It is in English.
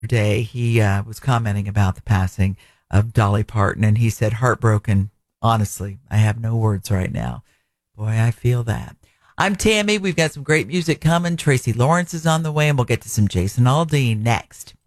Day, he was commenting about the passing of Dolly Parton, and he said, heartbroken. Honestly, I have no words right now. Boy, I feel that. I'm Tammy. We've got some great music coming. Tracy Lawrence is on the way, and we'll get to some Jason Aldean next.